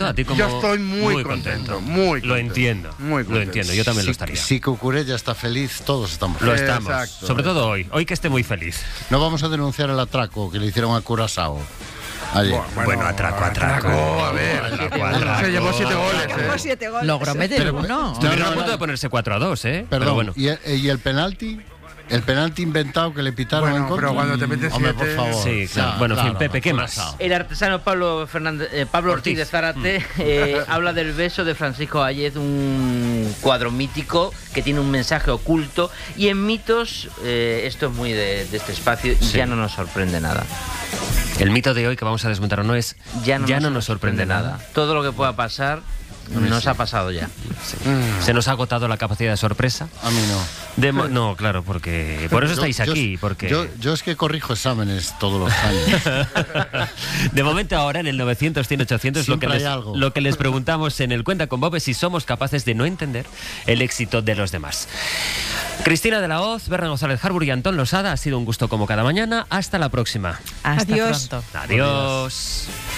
contento? ¿A ti como? Yo estoy muy contento, muy contento. Lo entiendo, muy contento. lo entiendo, yo también lo estaría. Si Cucurella está feliz, todos estamos Lo felices. estamos, Exacto. sobre todo hoy que esté muy feliz. No vamos a denunciar el atraco que le hicieron a Curazao ayer. Bueno, atraco. A ver, se llevó 7 goles. Llevó 7 goles. Logró meter uno. Estuvieron a punto de ponerse 4-2, ¿eh? Perdón, Pero bueno. ¿y el penalti? El penalti inventado que le pitaron Bueno, en contra. pero cuando te metes Hombre, 7... por favor. Sí, claro. Bueno, en fin, Pepe, ¿qué más? Curazao. El artesano Pablo Ortiz de Zárate habla del beso de Francisco Ayez, un cuadro mítico que tiene un mensaje oculto, y en mitos esto es muy de este espacio y Sí. ya no nos sorprende nada. El mito de hoy que vamos a desmontar no es Ya no nos sorprende nada. Todo lo que pueda pasar nos ha pasado ya. Se nos ha agotado la capacidad de sorpresa. A mí no. No, claro, porque por eso Yo- estáis yo- aquí, porque Yo es que corrijo exámenes todos los años. de momento ahora en el 900 100 800 Siempre hay algo. lo que les preguntamos en el Cuenta con Bob es si somos capaces de no entender el éxito de los demás. Cristina de la Hoz, Berna González Harbour y Antón Losada, ha sido un gusto como cada mañana. Hasta la próxima. Hasta Adiós. pronto. Adiós.